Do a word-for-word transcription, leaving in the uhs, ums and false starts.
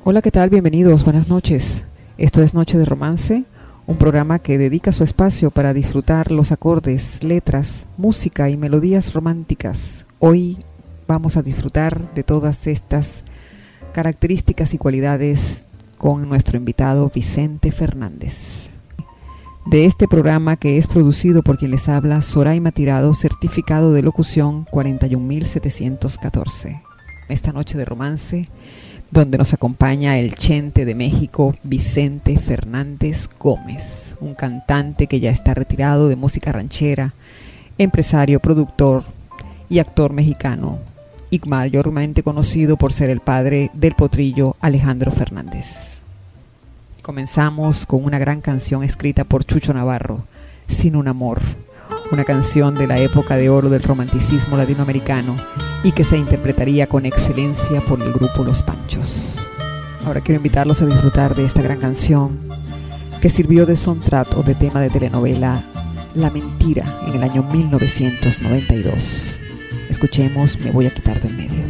Hola, ¿qué tal? Bienvenidos, buenas noches. Esto es Noche de Romance, un programa que dedica su espacio para disfrutar los acordes, letras, música y melodías románticas. Hoy vamos a disfrutar de todas estas características y cualidades con nuestro invitado Vicente Fernández. De este programa, que es producido por quien les habla, Soraima Tirado, certificado de locución cuarenta y un mil setecientos catorce. Esta noche de romance, donde nos acompaña el Chente de México, Vicente Fernández Gómez, un cantante que ya está retirado de música ranchera, empresario, productor y actor mexicano, y mayormente conocido por ser el padre del potrillo Alejandro Fernández. Comenzamos con una gran canción escrita por Chucho Navarro, Sin un amor, una canción de la época de oro del romanticismo latinoamericano y que se interpretaría con excelencia por el grupo Los Panchos. Ahora quiero invitarlos a disfrutar de esta gran canción que sirvió de soundtrack o de tema de telenovela La Mentira en el año mil novecientos noventa y dos. Escuchemos Me voy a quitar del medio.